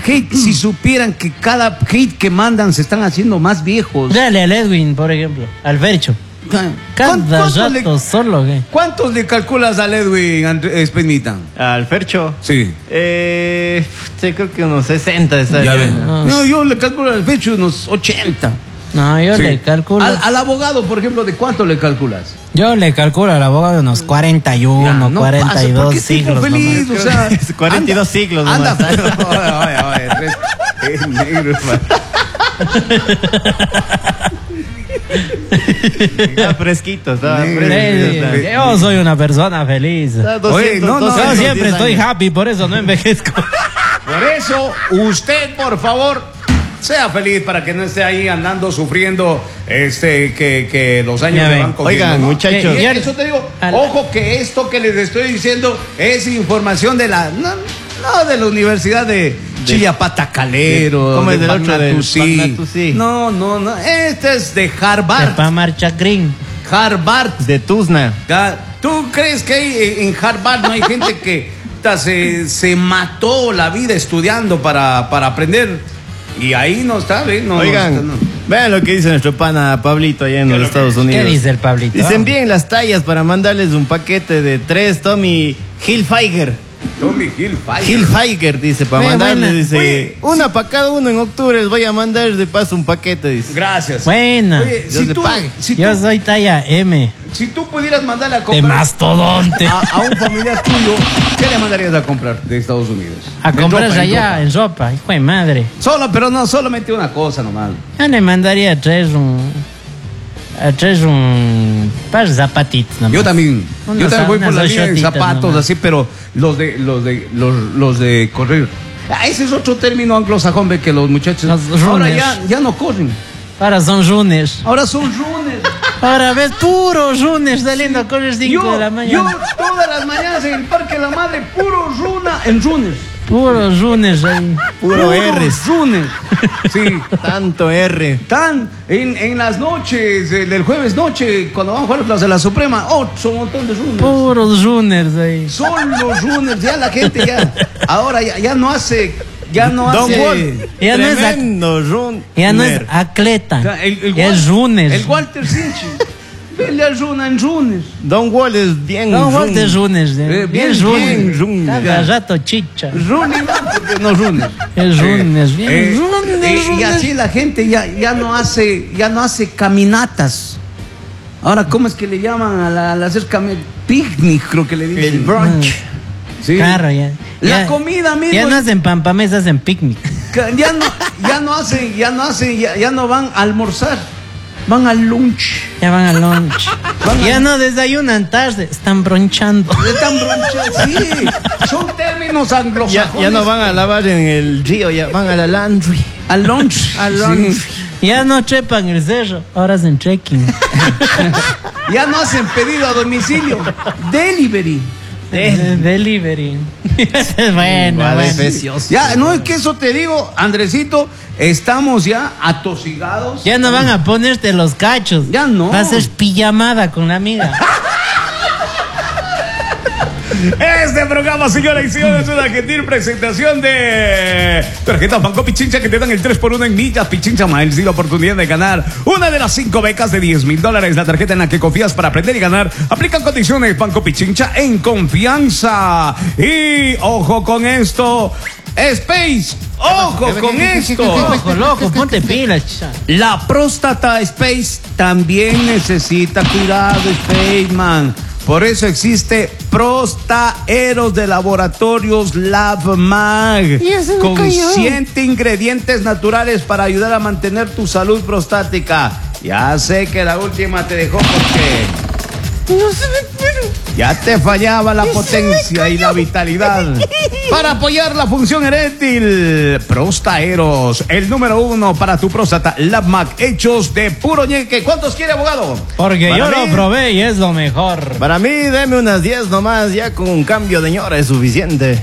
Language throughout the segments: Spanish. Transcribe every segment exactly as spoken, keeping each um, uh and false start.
hate, si supieran que cada hate que mandan se están haciendo más viejos. Dale al Edwin, por ejemplo, al Fercho. Cada rato le, solo, ¿qué? ¿Cuántos le calculas al Edwin, Espinita? ¿Al Fercho? Sí. Eh, sí, creo que unos sesenta está ya ven. No. no, yo le calculo al Fercho unos ochenta. No, yo sí. le calculo. Al, al abogado, por ejemplo, ¿de cuánto le calculas? Yo le calculo al abogado unos cuarenta y uno, ya, no cuarenta y dos siglos. Feliz, o sea, cuarenta y dos anda, siglos. Anda, oye, oye, oye, es negro, Está fresquito, está fresquito. Está. Yo soy una persona feliz. doscientos, Oye, no, no, yo siempre estoy happy, por eso no envejezco. Por eso, usted, por favor, sea feliz para que no esté ahí andando sufriendo este que, que los años le van cogiendo. Oigan, ¿no? muchachos. Y eso te digo, ojo que esto que les estoy diciendo es información de la... No, no de la Universidad de... Chillapata Calero, ¿cómo es del otro de No, no, no. Este es de Harvard. De Pamarcha Green. Harvard. De Tuzna. ¿Tú crees que en Harvard no hay gente que se, se mató la vida estudiando para, para aprender? Y ahí no está, ¿eh? No, Oigan, no, no. vean lo que dice nuestro pana Pablito allá en los Estados Unidos. ¿Qué dice el Pablito? Dicen bien las tallas para mandarles un paquete de tres Tommy Hilfiger. Tommy Hilfiger. Hilfiger, dice, para mandarle, dice, Oye, una para cada uno en octubre, les voy a mandar de paso un paquete, dice. Gracias. Buena. Oye, si tú, si Yo tú, soy talla M. Si tú pudieras mandarle a comprar... De mastodonte. A, a un familiar tuyo, ¿qué le mandarías a comprar de Estados Unidos? A comprar allá, en ropa, hijo de madre. Solo, pero no, solamente una cosa nomás. Yo le mandaría a traer un... A traer un... par de zapatitos nomás. Yo también. Unos, yo también voy por la línea de zapatos, nomás. así, pero los de, los de, los, los de correr. Ah, ese es otro término anglosajón, ve que los muchachos los ahora ya, ya no corren. Ahora son runners. Ahora son runners. Ahora ves puros runners saliendo a correr cinco de la mañana. Yo todas las mañanas en el Parque de la Madre, puro runa en runners. Puros runners ahí. Puro R. Runners. Sí. Tanto R. Tan en, en las noches, el, el jueves noche, cuando van a jugar los de la Suprema, oh, son un montón de runners. Puros runners ahí. Son los runners, ya la gente ya, ahora ya, ya no hace, ya no Don hace. Wall, ya no es, run ya no es atleta, o sea, el, el ya es runners. El Walter Sinchi. Vele al runa en runners. Don Wall es bien Don Wall es runners. Eh, bien bien runners. runners. Cada rato chicha. Runners, porque no runners. Es runners, bien Eh, runners, eh, runners. Y así la gente ya, ya no hace, ya no hace caminatas. Ahora, ¿cómo es que le llaman a la, a la hacer cami- picnic, creo que le dicen? El brunch. Sí. Claro, ya. La ya, comida mismo. Ya no hacen pampamés, hacen picnic. Ya no, ya no hacen, ya no hacen, ya, ya no van a almorzar. Van al lunch. Ya van al lunch. Ya no desayunan tarde, están bronchando. Están bronchando, sí. Son términos Ya, anglosajones. ya no van a lavar en el río, ya van a la laundry. Al lunch. Al lunch. Sí. Ya no trepan el cerro, ahora hacen trekking. Ya no hacen pedido a domicilio. Delivery. De- delivery. Bueno, Igual es bueno. precioso. Ya, no es que eso te digo, Andresito, estamos ya atosigados. Ya no van a ponerte los cachos. Ya no. Vas a hacer pijamada con la amiga. Este programa, señoras y señores, es una gentil presentación de tarjetas Banco Pichincha que te dan el tres por uno en millas Pichincha Miles y la oportunidad de ganar una de las cinco becas de diez mil dólares. La tarjeta en la que confías para aprender y ganar. Aplican condiciones Banco Pichincha en confianza. Y ojo con esto, Space. Ojo con esto. Ojo, loco, ponte pilas. cha. La próstata Space también necesita cuidado, Space Man. Por eso existe Prostaeros de Laboratorios LabMag, con ciento ingredientes naturales para ayudar a mantener tu salud prostática. Ya sé que la última te dejó porque No se me pero. ya te fallaba la potencia y la vitalidad. Para apoyar la función eréctil, Prostaeros, el número uno para tu próstata, LabMag, hechos de puro ñeque. ¿Cuántos quiere, abogado? Porque Para yo mí- lo probé y es lo mejor. Para mí, deme unas diez nomás, ya con un cambio de ñora es suficiente.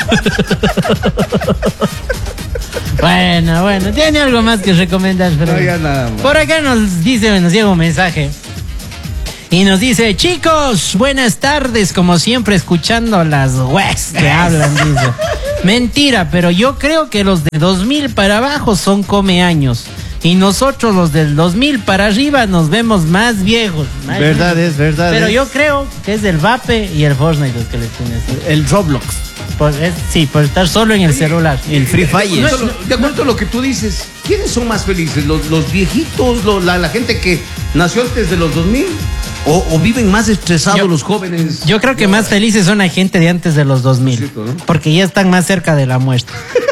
Bueno, bueno, tiene algo más que recomendar, pero No, ya nada más. por acá nos dice, nos llega un mensaje y nos dice: chicos, buenas tardes, como siempre escuchando las weas que hablan, dice. Mentira, pero yo creo que los de dos mil para abajo son comeaños. Y nosotros los del dos mil para arriba nos vemos más viejos. Más verdad viejos. es, verdad Pero es. yo creo que es el Vape y el Fortnite los que le tienes. El Roblox. Pues es, sí, por estar solo en el celular. El Free Fire. No, no, de acuerdo a lo que tú dices, ¿quiénes son más felices? ¿Los, los viejitos, lo, la, la gente que nació antes de los dos mil? ¿O, o viven más estresados Yo- los jóvenes? Yo creo que más felices son la gente de antes de los dos mil. Cierto, ¿no? Porque ya están más cerca de la muerte.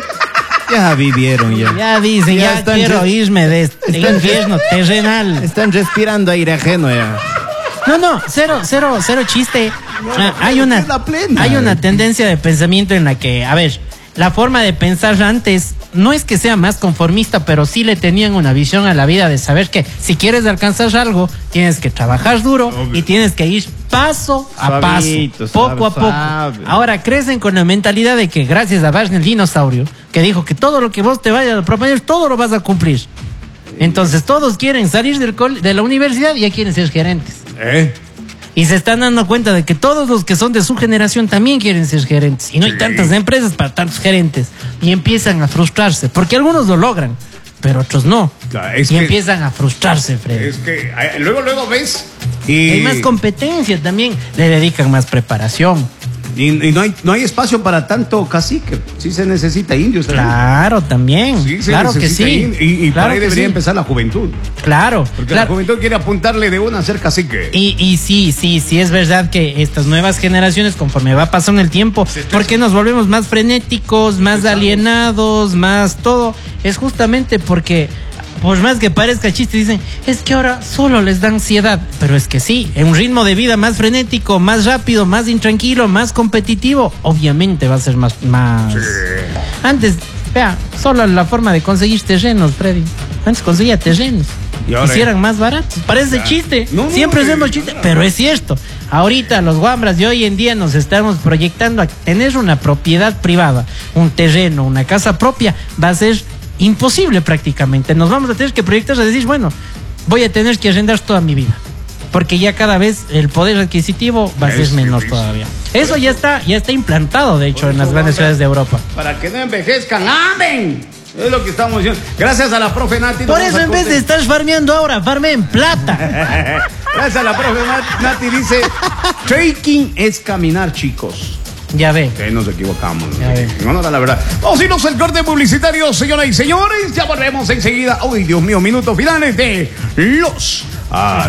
Ya vivieron ya. Ya dicen, Ya ya, están quiero res- irme de este están- infierno terrenal. Están respirando aire ajeno ya. No, no, cero, cero, cero chiste. Ah, hay una, es la plena. hay una tendencia de pensamiento en la que, a ver, la forma de pensar antes no es que sea más conformista, pero sí le tenían una visión a la vida de saber que si quieres alcanzar algo, tienes que trabajar duro Obvio. y tienes que ir paso a Suavito, paso, poco a suave, poco. suave. Ahora crecen con la mentalidad de que gracias a Barney el dinosaurio, que dijo que todo lo que vos te vayas a proponer, todo lo vas a cumplir. Entonces todos quieren salir del col- de la universidad y ya quieren ser gerentes. ¿Eh? Y se están dando cuenta de que todos los que son de su generación también quieren ser gerentes. Y no hay Sí. tantas empresas para tantos gerentes. Y empiezan a frustrarse. Porque algunos lo logran, pero otros no. Claro, es y que- empiezan a frustrarse, Freddy. Es que eh, luego, luego ves y, Hay más competencia también. Le dedican más preparación. y, y no, hay, no hay espacio para tanto cacique. Sí se necesita indios también. Claro, también. Sí, se claro que necesita sí. in- Y, y Claro por ahí que debería sí. empezar la juventud. Claro. Porque claro. la juventud quiere apuntarle de una a ser cacique. Y, y sí, sí, sí es verdad que estas nuevas generaciones, conforme va pasando el tiempo, porque nos volvemos más frenéticos, más alienados, más todo, es justamente porque, por más que parezca chiste, dicen, es que ahora solo les da ansiedad, pero es que sí, en un ritmo de vida más frenético, más rápido, más intranquilo, más competitivo, obviamente va a ser más... más... Antes, vea, solo la forma de conseguir terrenos, Freddy. Antes conseguía terrenos. Y ahora, Hicieran más baratos. Parece Ya. chiste. No, no, Siempre eh, hacemos chiste, no, no. pero es cierto. Ahorita los guambras de hoy en día nos estamos proyectando a tener una propiedad privada, un terreno, una casa propia, va a ser imposible prácticamente. Nos vamos a tener que proyectar a decir, bueno, voy a tener que arrendar toda mi vida. Porque ya cada vez el poder adquisitivo va a ser Es menor difícil. todavía. Eso ya está, ya está implantado, de hecho, en las grandes ciudades de Europa. Para que no envejezcan. ¡Amén! Es lo que estamos diciendo. Gracias a la profe Nati. Por nos eso vamos en a vez de corte. estar farmeando ahora, farme en plata. Gracias a la profe Nat- Nati dice, trekking es caminar, chicos. Ya ve. Que nos equivocamos. Ya ve. En honor a la verdad. Vamos a irnos al corte publicitario, señoras y señores. Ya volvemos enseguida. Uy, Dios mío, minutos finales de Los